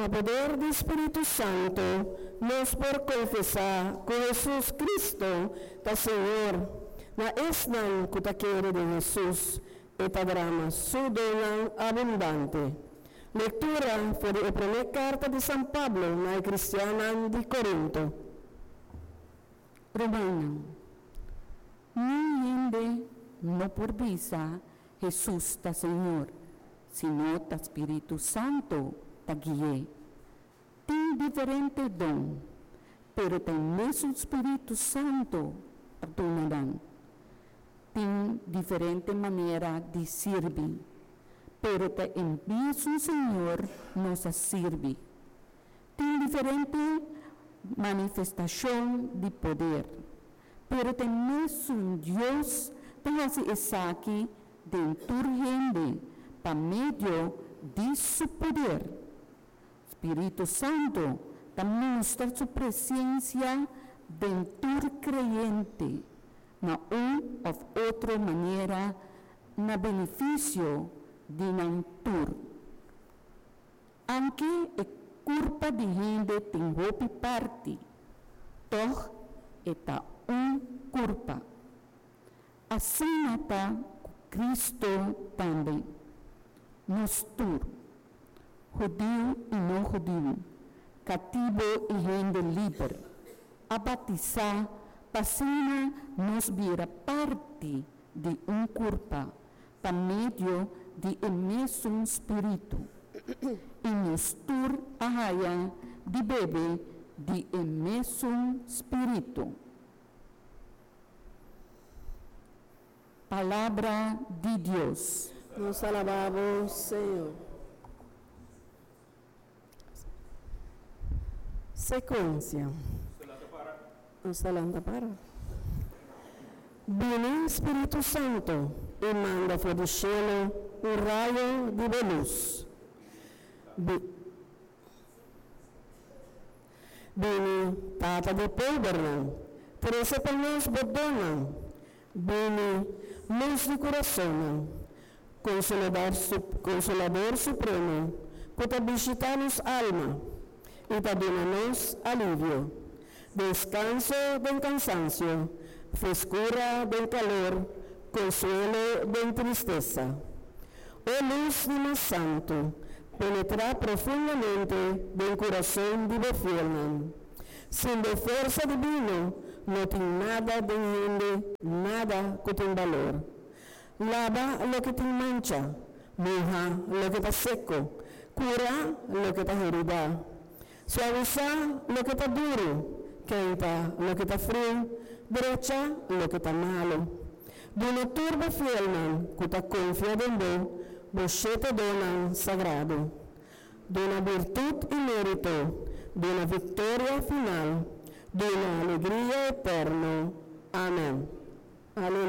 A poder do Espírito Santo, nos por confessar que Jesus Cristo, ta Senhor, na esnan kutaquere de Jesus, eta drama sudonan abundante. Lectura por la primera carta de San Pablo na cristiana de Corinto. Romano, ni no por visa Jesús ta Señor, sino ta Espíritu Santo ta guíe. Tem diferente don, pero tem mesmo Espíritu Santo adonarán. Tem diferente maneira de servir, pero te mesmo Senhor nos sirve. Tem diferente manifestação de poder, pero tem mesmo Deus que hace isso aqui dentro gente, para meio de seu poder. Espírito Santo também mostra sua presença dentro creyente, na ou outra maneira, na benefício de nantur. Aunque é culpa de gente tem roupa parte, toch eta culpa. Assim está Cristo também. Nos tur, judeu e não judeu, cativo e gente livre, a batizar, passina nos vira parte de culpa, para meio de mesmo Espírito, e nos tur arraia de bebê de mesmo Espírito. Palavra de Deus. Nos alabamos, Senhor. Sequência. Salanta para. Vem Espírito Santo e manda fora do cielo raio de luz. Vem tata de polverna, trece panos bodona. Vem luz de coração, Consolador Supremo, que te visita-nos alma e te dona-nos alívio. Descanso del cansancio, frescura del calor, consuelo de tristeza. Oh luz de más santo, penetra profundamente del corazón de devoción. Sin de fuerza divina, no tiene nada de gente, nada que tiene valor. Lava lo que te mancha, moja lo que está seco, cura lo que está herida, suaviza lo que está duro, quenta lo que está frío, derecha lo que está malo. Dono turba fielman, que te confía en vos te dona sagrado. Dona virtud y mérito, dona victoria final, dona alegría eterna. Amén. Aleluya.